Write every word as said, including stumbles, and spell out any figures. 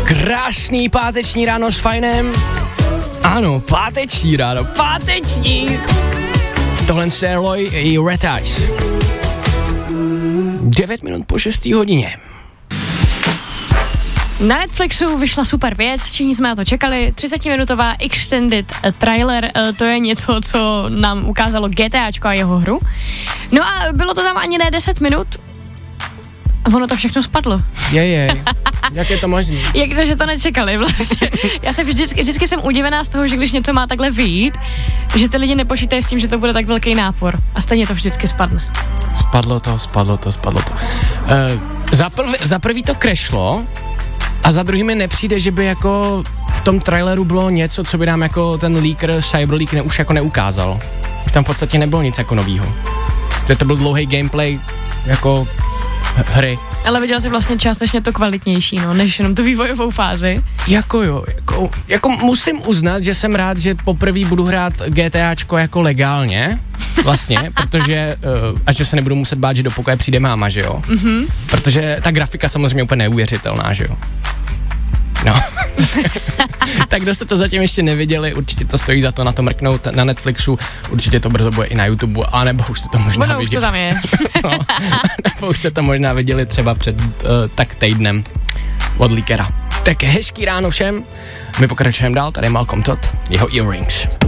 Krásný páteční ráno s Fajnem. Ano, páteční ráno, páteční. Tohle je Eloy i Red Eyes. devět minut po šestý hodině. Na Netflixu vyšla super věc, všichni jsme na to čekali, třicetiminutová extended trailer, to je něco, co nám ukázalo GTAčko a jeho hru. No a bylo to tam ani ne deset minut, a ono to všechno spadlo. Je, je. Jak je to možné? Jak to, že to nečekali vlastně. Já se vždycky, vždycky jsem udivená z toho, že když něco má takhle vyjít, že ty lidi nepočítají s tím, že to bude tak velký nápor. A stejně to vždycky spadne. Spadlo to, spadlo to, spadlo to. Uh, za, prv, za prvý to crashlo a za druhý mi nepřijde, že by jako v tom traileru bylo něco, co by nám jako ten leaker, Cyberleak ne, už jako neukázal. Už tam v podstatě nebylo nic jako novýho. To byl dlouhý gameplay jako hry. Ale viděl jsi vlastně částečně to kvalitnější, no, než jenom tu vývojovou fázi. Jako jo, jako, jako musím uznat, že jsem rád, že poprvé budu hrát GTAčko jako legálně, vlastně, protože, uh, a že se nebudu muset bát, že do pokoje přijde máma, že jo? Mm-hmm. Protože ta grafika samozřejmě úplně neuvěřitelná, že jo? No. Tak kdo jste to zatím ještě neviděli, určitě to stojí za to na to mrknout na Netflixu, určitě to brzo bude i na YouTube, anebo už jste to možná Bono, viděli. už to tam je. No, nebo už jste to možná viděli třeba před uh, tak týdnem od Leakera. Tak hezký ráno všem, my pokračujeme dál, tady je Malcolm Todd, jeho Earrings.